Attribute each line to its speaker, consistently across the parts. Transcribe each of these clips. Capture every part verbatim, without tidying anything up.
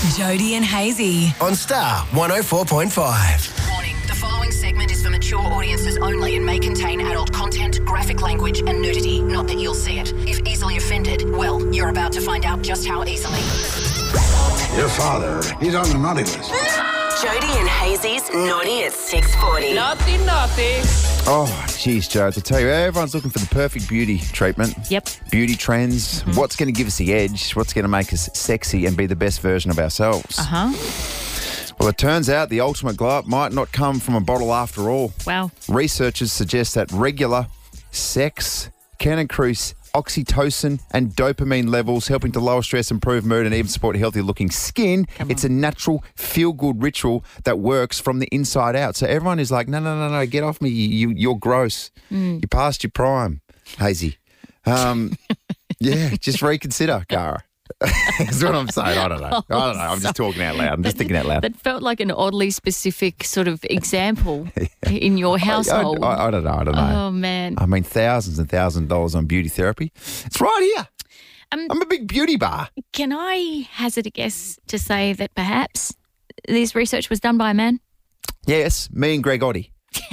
Speaker 1: Jody and Hazy
Speaker 2: on Star one oh four point five.
Speaker 3: Warning, the following segment is for mature audiences only and may contain adult content, graphic language and nudity. Not that you'll see it. If easily offended, well, you're about to find out just how easily.
Speaker 4: Your father, he's on the naughty list.
Speaker 3: Jody and Hazy's Naughty at six forty.
Speaker 5: Naughty, naughty.
Speaker 6: Oh, geez, Joe, to tell you, everyone's looking for the perfect beauty treatment.
Speaker 5: Yep.
Speaker 6: Beauty trends. Mm-hmm. What's going to give us the edge? What's going to make us sexy and be the best version of ourselves?
Speaker 5: Uh-huh.
Speaker 6: Well, it turns out the ultimate glow up might not come from a bottle after all.
Speaker 5: Wow.
Speaker 6: Researchers suggest that regular sex can increase oxytocin and dopamine levels, helping to lower stress, improve mood, and even support healthy-looking skin. It's a natural, feel-good ritual that works from the inside out. So everyone is like, no, no, no, no, get off me. You, you're gross.
Speaker 5: Mm.
Speaker 6: You're past your prime, Hazy. Um, yeah, just reconsider, Cara. That's what I'm saying. I don't know. I don't know. I'm just talking out loud. I'm just thinking out loud.
Speaker 5: That felt like an oddly specific sort of example in your household.
Speaker 6: I, I, I don't know. I don't know.
Speaker 5: Oh, man.
Speaker 6: I mean, thousands and thousands of dollars on beauty therapy. It's right here.
Speaker 5: Um,
Speaker 6: I'm a big beauty bar.
Speaker 5: Can I hazard a guess to say that perhaps this research was done by a man?
Speaker 6: Yes, me and Greg Oddie.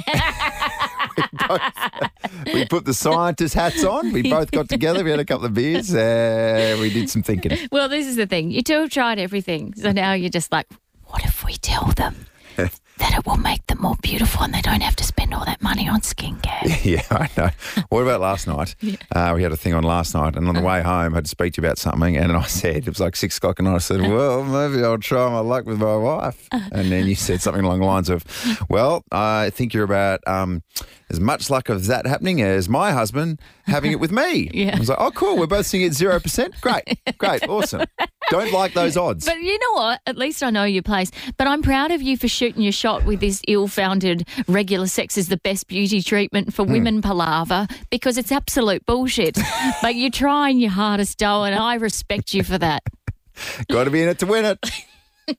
Speaker 6: we, both, we put the scientist hats on. We both got together. We had a couple of beers. Uh, we did some thinking.
Speaker 5: Well, this is the thing. You two have tried everything. So now you're just like, what if we tell them that it will make them more beautiful and they don't have to spend all that money on skincare?
Speaker 6: Yeah, I know. What about last night? Yeah. Uh, we had a thing on last night, and on the way home, I had to speak to you about something, and I said, it was like six o'clock at night, I said, well, maybe I'll try my luck with my wife. And then you said something along the lines of, well, I think you're about um, as much luck of that happening as my husband having it with me.
Speaker 5: Yeah.
Speaker 6: I was like, oh, cool, we're both sitting at zero percent. Great, great, awesome. Don't like those odds.
Speaker 5: But you know what? At least I know your place. But I'm proud of you for shooting your shot with this ill-founded regular sex is the best beauty treatment for women palaver, because it's absolute bullshit. But you're trying your hardest, Doe, and I respect you for that.
Speaker 6: Got to be in it to win it.